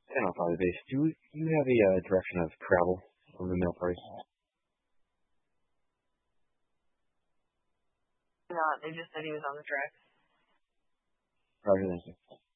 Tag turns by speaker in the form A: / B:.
A: And on Father Base, do you have a direction of travel of the mail price?
B: Not. They just said he was on the track.
A: Roger, thank you.